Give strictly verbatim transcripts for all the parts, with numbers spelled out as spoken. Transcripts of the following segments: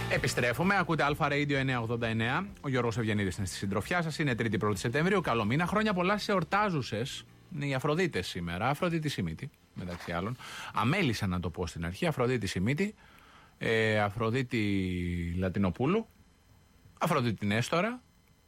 Επιστρέφουμε. Ακούτε Αλφα Radio εννιακόσια ογδόντα εννέα. Ο Γιώργος Ευγενίδης είναι στη συντροφιά σας. Είναι τρίτη πρώτη Σεπτεμβρίου. Καλό μήνα. Χρόνια πολλά σε εορτάζουσες. Είναι οι Αφροδίτες σήμερα. Αφροδίτη Σιμίτη, μεταξύ άλλων. Αμέλησα να το πω στην αρχή. Αφροδίτη Σιμίτη. Ε, Αφροδίτη Λατινοπούλου. Αφροδίτη Νέστορα.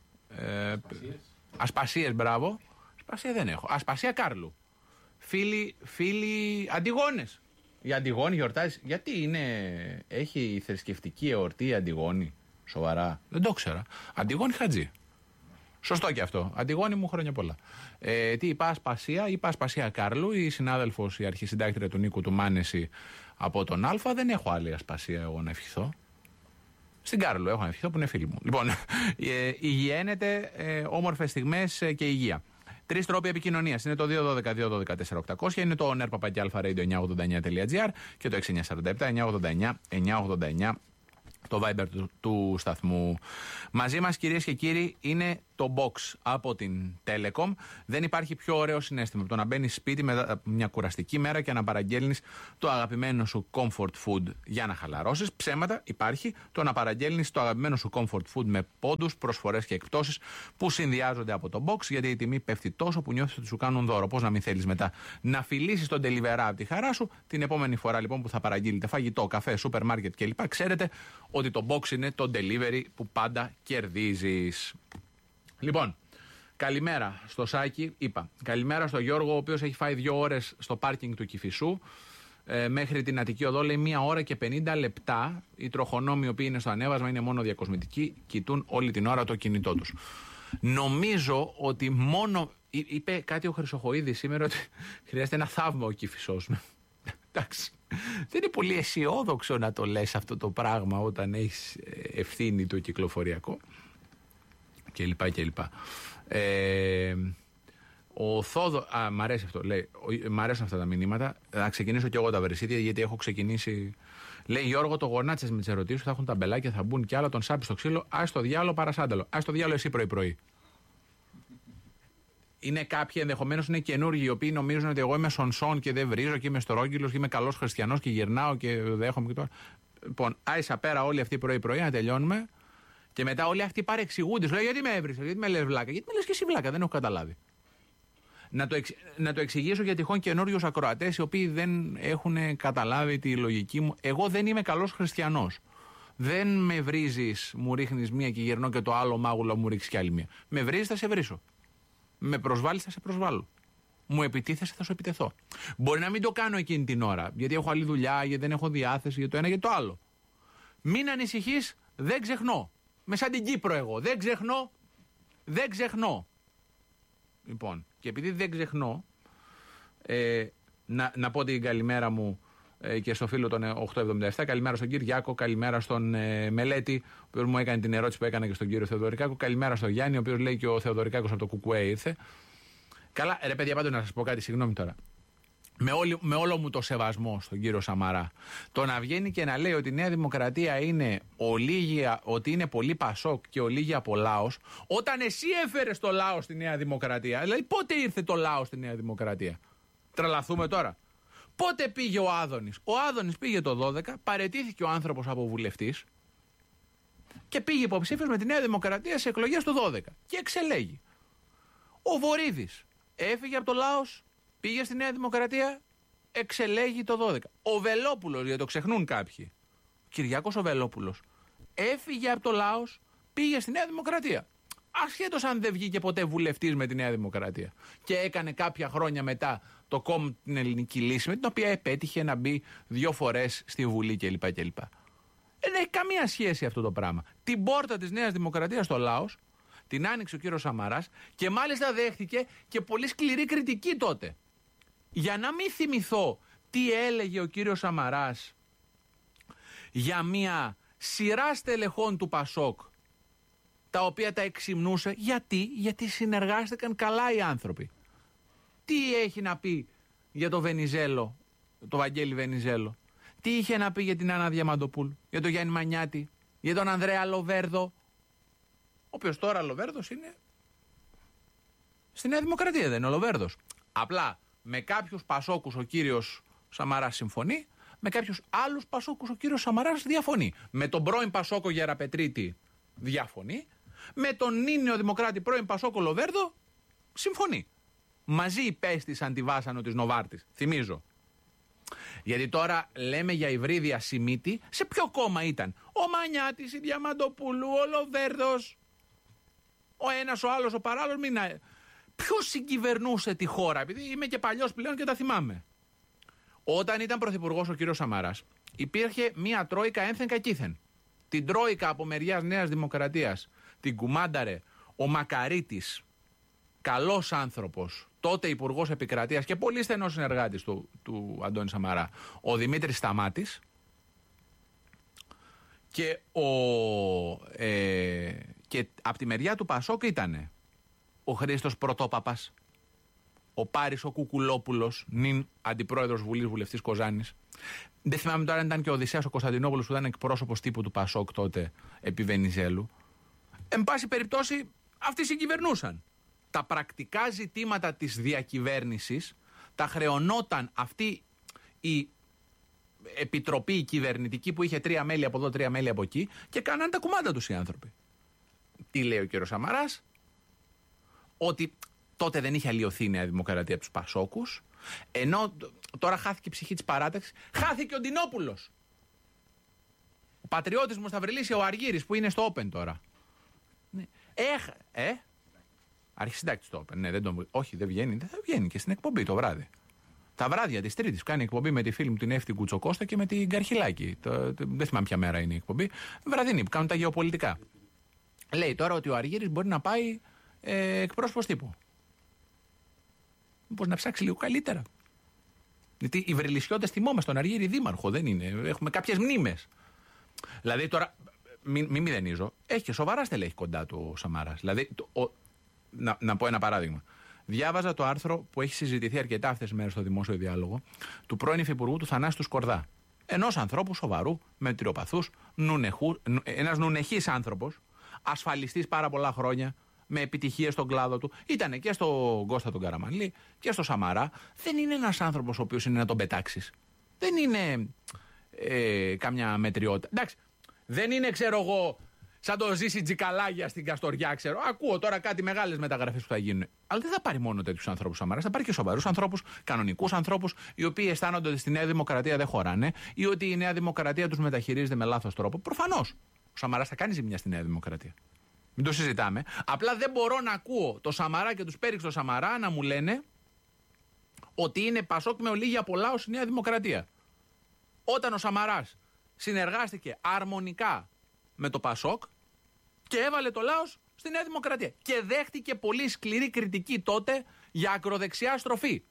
Ε, Ασπασίες, μπράβο. Ασπασία δεν έχω. Ασπασία Κάρλου. Φίλοι, φίλοι Αντιγόνες. Η Αντιγόνη γιορτάζει. Γιατί είναι. Έχει θρησκευτική εορτή η Αντιγόνη. Σοβαρά. Δεν το ξέρα. Αντιγόνη Χατζή. Σωστό και αυτό. Αντιγόνη μου, χρόνια πολλά. Ε, τι είπα, Ασπασία. Είπα Ασπασία Κάρλου. Η συνάδελφος, η αρχισυντάκτρια του Νίκου του Μάνεση από τον Α. Δεν έχω άλλη Ασπασία εγώ να ευχηθώ. Στην Κάρλου έχω να ευχηθώ που είναι φίλη μου. Λοιπόν, ε, υγιαίνεται, ε, όμορφες στιγμές ε, και υγεία. Τρεις τρόποι επικοινωνίας. Είναι το δύο ένα δύο δύο ένα ένα τέσσερα οκτώ μηδέν μηδέν. Είναι το nerpapaki-alpha-radio εννιακόσια ογδόντα εννέα τελεία τζι άρ και το έξι εννιά τέσσερα επτά εννιακόσια ογδόντα εννέα εννιακόσια ογδόντα εννέα. Το Viber του, του σταθμού. Μαζί μας, κυρίες και κύριοι, είναι το Box από την Telecom. Δεν υπάρχει πιο ωραίο συναίσθημα από το να μπαίνεις σπίτι με μια κουραστική μέρα και να παραγγέλνεις το αγαπημένο σου comfort food για να χαλαρώσεις. Ψέματα υπάρχει το να παραγγέλνεις το αγαπημένο σου comfort food με πόντους, προσφορές και εκπτώσεις που συνδυάζονται από το Box, γιατί η τιμή πέφτει τόσο που νιώθεις ότι σου κάνουν δώρο. Πώς να μην θέλεις μετά να φιλήσεις τον delivery από τη χαρά σου την επόμενη φορά λοιπόν που θα παραγγείλετε φαγητό, καφέ, σούπερ μάρκετ κλπ. Ξέρετε ότι το Box είναι το delivery που πάντα κερδίζεις. Λοιπόν, καλημέρα στο Σάκη, είπα. Καλημέρα στο Γιώργο, ο οποίος έχει φάει δύο ώρες στο πάρκινγκ του Κηφισού. Ε, μέχρι την Αττική Οδό λέει μία ώρα και πενήντα λεπτά. Οι τροχονόμοι οι οποίοι είναι στο ανέβασμα είναι μόνο διακοσμητικοί, κοιτούν όλη την ώρα το κινητό τους. Νομίζω ότι μόνο. Είπε κάτι ο Χρυσοχοΐδης σήμερα ότι χρειάζεται ένα θαύμα ο Κηφισός. Εντάξει. Δεν είναι πολύ αισιόδοξο να το λες αυτό το πράγμα όταν έχεις ευθύνη το κυκλοφοριακό και λοιπά και λοιπά. Ε, ο Θόδο... Α, μ' αρέσει αυτό, λέει. Μ' αρέσουν αυτά τα μηνύματα. Θα ξεκινήσω κι εγώ τα βερσίδια γιατί έχω ξεκινήσει. Λέει Γιώργο, το γονάτσες με τις ερωτήσεις θα έχουν τα μπελάκια, θα μπουν κι άλλα, τον σάπι στο ξύλο. Ας το διάλο παρασάνταλο. Ας το διάλο εσύ πρωί-πρωί. Είναι κάποιοι ενδεχομένως είναι καινούργοι οι οποίοι νομίζουν ότι εγώ είμαι σονσόν και δεν βρίζω και είμαι στρόγγυλος και είμαι καλός χριστιανός και γυρνάω και δέχομαι και τώρα. Λοιπόν, άισα πέρα όλοι αυτοί πρωί-πρωί να τελειώνουμε και μετά όλοι αυτοί παρεξηγούνται. Σου λέει γιατί με έβρισε, γιατί με λες βλάκα, γιατί με λες και εσύ βλάκα, δεν έχω καταλάβει. Να το, εξ, να το εξηγήσω για τυχόν καινούριους ακροατές οι οποίοι δεν έχουν καταλάβει τη λογική μου. Εγώ δεν είμαι καλός χριστιανός. Δεν με βρίζεις, μου ρίχνεις μία και γυρνώ και το άλλο μάγουλο μου ρίξει κι άλλη μία. Με βρίζεις, θα σε βρίσω. Με προσβάλλεις, θα σε προσβάλλω. Μου επιτίθεσαι, θα σου επιτεθώ. Μπορεί να μην το κάνω εκείνη την ώρα, γιατί έχω άλλη δουλειά, γιατί δεν έχω διάθεση για το ένα και το άλλο. Μην ανησυχείς, δεν ξεχνώ. Με σαν την Κύπρο εγώ. Δεν ξεχνώ, δεν ξεχνώ. Λοιπόν, και επειδή δεν ξεχνώ, ε, να, να πω την καλημέρα μου ε, και στο φίλο των οκτακόσια εβδομήντα επτά. Καλημέρα στον Κυριάκο, καλημέρα στον ε, Μελέτη, ο οποίος μου έκανε την ερώτηση που έκανα και στον κύριο Θεοδωρικάκο. Καλημέρα στον Γιάννη, ο οποίος λέει και ο Θεοδωρικάκος από το Κουκουέ ήρθε. Καλά, ρε παιδιά, πάντως να σας πω κάτι, συγγνώμη τώρα. Με, όλη, με όλο μου το σεβασμό στον κύριο Σαμαρά, το να βγαίνει και να λέει ότι η Νέα Δημοκρατία είναι ολίγια, ότι είναι πολύ Πασόκ και ολίγια από Λάος, όταν εσύ έφερες το Λάος στη Νέα Δημοκρατία, δηλαδή πότε ήρθε το Λάος στη Νέα Δημοκρατία? Τρελαθούμε τώρα. Πότε πήγε ο Άδωνης? Ο Άδωνης πήγε το δώδεκα, παραιτήθηκε ο άνθρωπος από βουλευτής και πήγε υποψήφιος με τη Νέα Δημοκρατία σε εκλογές του δώδεκα και εξελέγει. Ο Βορίδης έφυγε από το Λάος, πήγε στη Νέα Δημοκρατία, εξελέγει το δώδεκα. Ο Βελόπουλος, γιατί το ξεχνούν κάποιοι, ο Κυριάκος ο Βελόπουλος, έφυγε από το Λάος, πήγε στη Νέα Δημοκρατία. Ασχέτως αν δεν βγήκε ποτέ βουλευτής με τη Νέα Δημοκρατία. Και έκανε κάποια χρόνια μετά το κόμμα την Ελληνική Λύση, με την οποία επέτυχε να μπει δύο φορές στη Βουλή κλπ. κλπ. Δεν έχει καμία σχέση αυτό το πράγμα. Την πόρτα της Νέας Δημοκρατίας στο Λάος την άνοιξε ο κύριος Σαμαράς και μάλιστα δέχτηκε και πολύ σκληρή κριτική τότε. Για να μην θυμηθώ τι έλεγε ο κύριος Σαμαράς για μια σειρά στελεχών του Πασόκ, τα οποία τα εξυμνούσε. Γιατί, γιατί συνεργάστηκαν καλά οι άνθρωποι. Τι έχει να πει για το Βενιζέλο, το Βαγγέλη Βενιζέλο? Τι είχε να πει για την Άννα Διαμαντοπούλου, για τον Γιάννη Μανιάτη, για τον Ανδρέα Λοβέρδο, ο οποίος τώρα Λοβέρδος είναι στη Νέα Δημοκρατία, δεν είναι ο Λοβέρδος. Απλά με κάποιους Πασόκους ο κύριος Σαμαράς συμφωνεί, Με κάποιους άλλους Πασόκους ο κύριος Σαμαράς διαφωνεί. Με τον πρώην Πασόκο Γεραπετρίτη διαφωνεί. Με τον Νίνιο Δημοκράτη πρώην Πασόκο Λοβέρδο συμφωνεί. Μαζί υπέστησαν τη βάσανο της Νοβάρτης. Θυμίζω. Γιατί τώρα λέμε για υβρίδια Σιμίτη. Σε ποιο κόμμα ήταν? Ο Μανιάτης, η Διαμαντοπούλου, ο Λοβέρδος, ο ένας, ο άλλος, ο παράλληλος. Μην... Ποιος συγκυβερνούσε τη χώρα? Επειδή είμαι και παλιός πλέον και τα θυμάμαι. Όταν ήταν πρωθυπουργός ο κύριος Σαμαράς, υπήρχε μία τρόικα ένθεν κακήθεν. Την τρόικα από μεριάς Νέας Δημοκρατίας την κουμάνταρε ο Μακαρίτης, καλός άνθρωπος, τότε υπουργός επικρατείας και πολύ στενός συνεργάτης του, του Αντώνη Σαμαρά, ο Δημήτρης Σταμάτης, και, ο, ε, και από τη μεριά του Πασόκ ήτανε ο Χρήστος Πρωτόπαπας, ο Πάρης ο Κουκουλόπουλος, νυν αντιπρόεδρος Βουλής, βουλευτής Κοζάνης. Δεν θυμάμαι τώρα αν ήταν και ο Οδυσσέας ο Κωνσταντινόπουλος που ήταν εκπρόσωπος τύπου του Πασόκ τότε επί Βενιζέλου. Εν πάση περιπτώσει, αυτοί συγκυβερνούσαν. Τα πρακτικά ζητήματα της διακυβέρνησης τα χρεωνόταν αυτή η επιτροπή η κυβερνητική που είχε τρία μέλη από εδώ, τρία μέλη από εκεί και κάναν τα κουμάντα τους οι άνθρωποι. Τι λέει ο κύριος Σαμαράς? Ότι τότε δεν είχε αλλοιωθεί η Νέα Δημοκρατία από τους Πασόκους, ενώ τώρα χάθηκε η ψυχή της παράταξης, χάθηκε ο Ντινόπουλος. Ο πατριώτης μου Σταυριλής, ο Αργύρης που είναι στο Open τώρα. Ναι. Έχ, ε, αρχισυντάκτης στο Open. Ναι, δεν τον... Όχι, δεν βγαίνει. Δεν βγαίνει και στην εκπομπή το βράδυ. Τα βράδια της Τρίτης κάνει εκπομπή με τη φίλη μου την Εύτη Κουτσοκώστα και με την Καρχιλάκη. Το, το, δεν θυμάμαι ποια μέρα είναι η εκπομπή. Βραδινή που κάνουν τα γεωπολιτικά. Λέει τώρα ότι ο Αργύρης μπορεί να πάει ε, εκπρόσωπος τύπου. Μήπως να ψάξει λίγο καλύτερα. Γιατί οι βρυλισιώτες θυμόμαστε τον Αργύρη δήμαρχο, δεν είναι. Έχουμε κάποιες μνήμες. Δηλαδή τώρα, μην μη μηδενίζω, έχει και σοβαρά στελέχη κοντά του ο Σαμαράς. Δηλαδή, το, ο, να, να πω ένα παράδειγμα. Διάβαζα το άρθρο που έχει συζητηθεί αρκετά αυτές τις μέρες στο δημόσιο διάλογο του πρώην υφυπουργού του Θανάση του Σκορδά. Ενός ανθρώπου σοβαρού, μετριοπαθούς, ένας νουνεχής άνθρωπος, ασφαλιστής πάρα πολλά χρόνια, με επιτυχίες στον κλάδο του. Ήτανε και στον Κώστα τον Καραμανλή και στο Σαμαρά. Δεν είναι ένας άνθρωπος ο οποίος είναι να τον πετάξεις. Δεν είναι ε, κάμια μετριότητα. Εντάξει, δεν είναι, ξέρω εγώ, σαν το Ζήση Τζικαλάγια στην Καστοριά, ξέρω. Ακούω τώρα κάτι μεγάλες μεταγραφές που θα γίνουν. Αλλά δεν θα πάρει μόνο τέτοιους ανθρώπους ο Σαμαράς. Θα πάρει και σοβαρούς ανθρώπους, κανονικούς ανθρώπους, οι οποίοι αισθάνονται ότι στη Νέα Δημοκρατία δεν χωράνε ή ότι η Νέα Δημοκρατία τους μεταχειρίζεται με λάθος τρόπο. Προφανώς. Ο Σαμαράς θα κάνει ζημιά στη Νέα Δημοκρατία. Μην το συζητάμε. Απλά δεν μπορώ να ακούω το Σαμαρά και τους πέριξ το Σαμαρά να μου λένε ότι είναι Πασόκ με ολίγη από λαός η Νέα Δημοκρατία. Όταν ο Σαμαράς συνεργάστηκε αρμονικά με το Πασόκ και έβαλε το λαός στη Νέα Δημοκρατία. Και δέχτηκε πολύ σκληρή κριτική τότε για ακροδεξιά στροφή.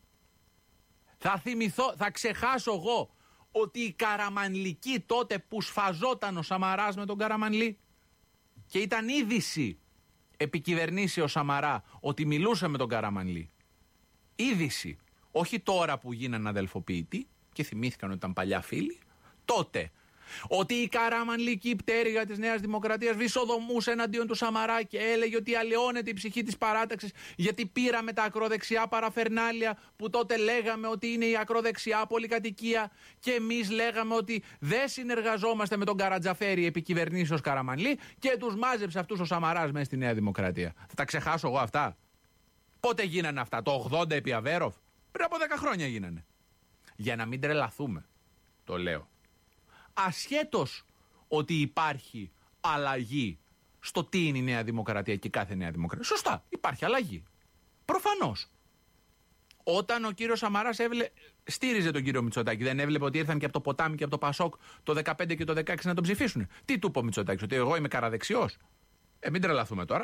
Θα θυμηθώ, θα ξεχάσω εγώ ότι η Καραμανλική τότε που σφαζόταν ο Σαμαράς με τον Καραμανλή και ήταν είδηση επικυβερνήσει ο Σαμαρά ότι μιλούσε με τον Καραμανλή. Είδηση. Όχι τώρα που γίνανε αδελφοποιητοί και θυμήθηκαν ότι ήταν παλιά φίλοι. Τότε. Ότι η Καραμανλική πτέρυγα της Νέας Δημοκρατίας βυσοδομούσε εναντίον του Σαμαρά και έλεγε ότι αλλοιώνεται η ψυχή της παράταξης γιατί πήραμε τα ακροδεξιά παραφερνάλια που τότε λέγαμε ότι είναι η ακροδεξιά πολυκατοικία και εμείς λέγαμε ότι δεν συνεργαζόμαστε με τον Καρατζαφέρη επί κυβερνήσεως Καραμανλή και τους μάζεψε αυτούς ο Σαμαράς μέσα στη Νέα Δημοκρατία. Θα τα ξεχάσω εγώ αυτά? Πότε γίνανε αυτά? Το ογδόντα επί Αβέροφ? Πριν από δέκα χρόνια γίνανε. Για να μην τρελαθούμε, το λέω. Ασχέτως ότι υπάρχει αλλαγή στο τι είναι η Νέα Δημοκρατία και κάθε Νέα Δημοκρατία. Σωστά, υπάρχει αλλαγή. Προφανώς. Όταν ο κύριος Σαμαράς έβλε... στήριζε τον κύριο Μητσοτάκη, δεν έβλεπε ότι ήρθαν και από το ποτάμι και από το Πασόκ το δεκαπέντε και το δεκαέξι να τον ψηφίσουν? Τι του είπε ο Μητσοτάκης? Ότι εγώ είμαι καραδεξιός? Ε, μην τρελαθούμε τώρα.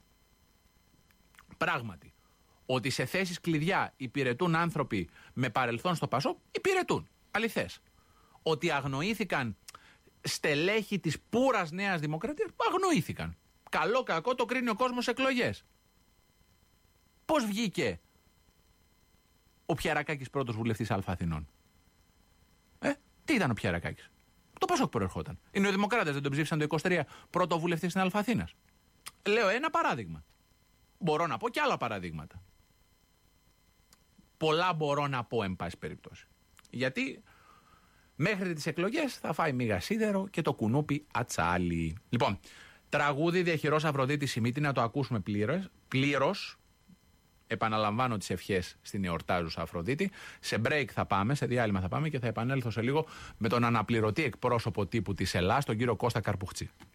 Πράγματι, ότι σε θέσεις κλειδιά υπηρετούν άνθρωποι με παρελθόν στο Πασόκ, υπηρετούν. Αληθές. Ότι αγνοήθηκαν στελέχη της πούρας Νέας Δημοκρατίας, αγνοήθηκαν. Καλό κακό το κρίνει ο κόσμος εκλογές. Πώς βγήκε ο Πιερακάκης πρώτος βουλευτής Α Αθηνών? Ε, τι ήταν ο Πιερακάκης? Το Πασόκ προερχόταν. Οι Νεοδημοκράτες δεν τον ψήφισαν το είκοσι τρία πρώτο βουλευτή στην Α Αθήνας? Λέω ένα παράδειγμα. Μπορώ να πω και άλλα παραδείγματα. Πολλά μπορώ να πω εν πάση περιπτώσει. Γιατί Μέχρι τις εκλογές θα φάει μίγα σίδερο και το κουνούπι ατσάλι. Λοιπόν, τραγούδι διαχειρός Αφροδίτη Σιμίτη, να το ακούσουμε πλήρως. πλήρως. Επαναλαμβάνω τις ευχές στην εορτάζουσα Αφροδίτη. Σε break θα πάμε, σε διάλειμμα θα πάμε και θα επανέλθω σε λίγο με τον αναπληρωτή εκπρόσωπο τύπου της Ελλάς, τον κύριο Κώστα Καρπουχτσή.